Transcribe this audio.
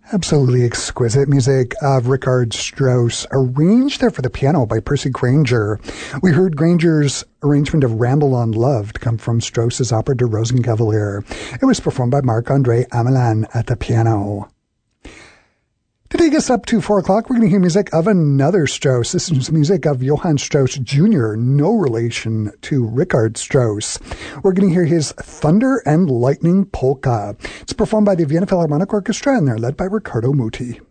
Absolutely exquisite music of Richard Strauss, arranged there for the piano by Percy Grainger. We heard Grainger's arrangement of Ramble on Love to come from Strauss's opera Der Rosenkavalier. It was performed by Marc-André Hamelin at the piano. To take us up to 4 o'clock, we're going to hear music of another Strauss. This is music of Johann Strauss Jr., no relation to Richard Strauss. We're going to hear his Thunder and Lightning Polka. It's performed by the Vienna Philharmonic Orchestra, and they're led by Riccardo Muti.